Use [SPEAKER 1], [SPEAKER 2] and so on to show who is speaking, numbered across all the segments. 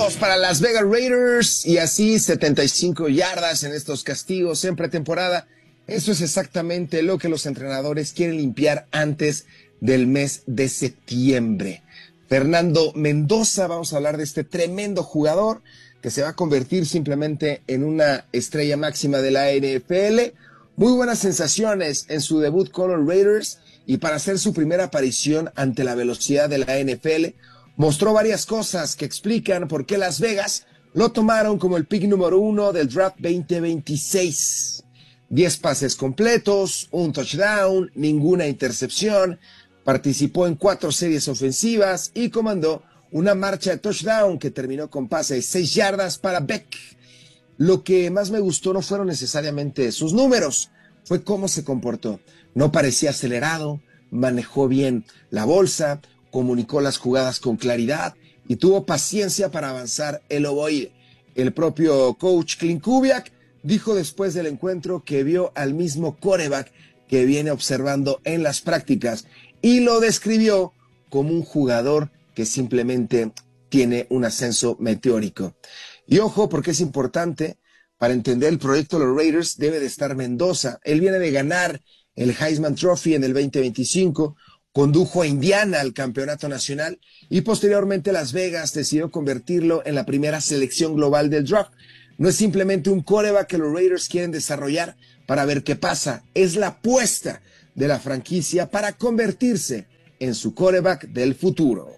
[SPEAKER 1] puntos para Las Vegas Raiders y así 75 yardas en estos castigos en pretemporada. Eso es exactamente lo que los entrenadores quieren limpiar antes del mes de septiembre. Fernando Mendoza, vamos a hablar de este tremendo jugador que se va a convertir simplemente en una estrella máxima de la NFL. Muy buenas sensaciones en su debut con los Raiders y para hacer su primera aparición ante la velocidad de la NFL, mostró varias cosas que explican por qué Las Vegas lo tomaron como el pick número 1 del draft 2026. 10 pases completos, un touchdown, ninguna intercepción, participó en 4 series ofensivas y comandó una marcha de touchdown que terminó con pase de 6 yardas para Beck. Lo que más me gustó no fueron necesariamente sus números, fue cómo se comportó. No parecía acelerado, manejó bien la bolsa, comunicó las jugadas con claridad y tuvo paciencia para avanzar el ovoide. El propio coach Clint Kubiak dijo después del encuentro que vio al mismo quarterback que viene observando en las prácticas y lo describió como un jugador que simplemente tiene un ascenso meteórico. Y ojo, porque es importante, para entender el proyecto de los Raiders debe de estar Mendoza. Él viene de ganar el Heisman Trophy en el 2025, condujo a Indiana al campeonato nacional y posteriormente Las Vegas decidió convertirlo en la primera selección global del draft. No es simplemente un quarterback que los Raiders quieren desarrollar para ver qué pasa, es la apuesta de la franquicia para convertirse en su quarterback del futuro.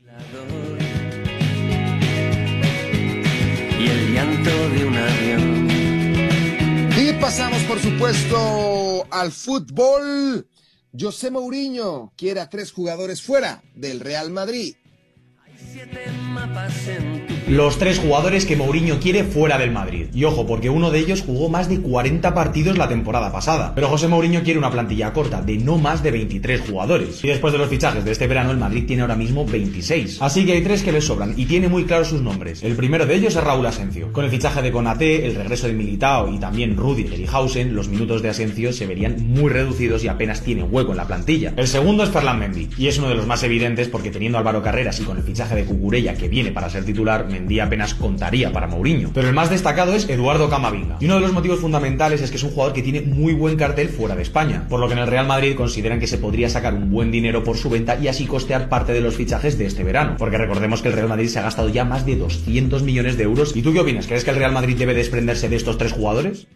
[SPEAKER 2] Y el llanto de un avión.
[SPEAKER 1] Y pasamos, por supuesto, al fútbol. José Mourinho quiere a 3 jugadores fuera del Real Madrid.
[SPEAKER 2] Hay 7 mapas en tu...
[SPEAKER 3] Los 3 jugadores que Mourinho quiere fuera del Madrid. Y ojo, porque uno de ellos jugó más de 40 partidos la temporada pasada. Pero José Mourinho quiere una plantilla corta de no más de 23 jugadores. Y después de los fichajes de este verano, el Madrid tiene ahora mismo 26. Así que hay 3 que le sobran y tiene muy claros sus nombres. El primero de ellos es Raúl Asencio. Con el fichaje de Konaté, el regreso de Militao y también Rüdiger y Hausen, los minutos de Asencio se verían muy reducidos y apenas tiene hueco en la plantilla. El segundo es Ferland Mendy. Y es uno de los más evidentes porque teniendo a Álvaro Carreras y con el fichaje de Cucurella que viene para ser titular, Mendy apenas contaría para Mourinho. Pero el más destacado es Eduardo Camavinga. Y uno de los motivos fundamentales es que es un jugador que tiene muy buen cartel fuera de España, por lo que en el Real Madrid consideran que se podría sacar un buen dinero por su venta y así costear parte de los fichajes de este verano. Porque recordemos que el Real Madrid se ha gastado ya más de 200 millones de euros. ¿Y tú qué opinas? ¿Crees que el Real Madrid debe desprenderse de estos 3 jugadores?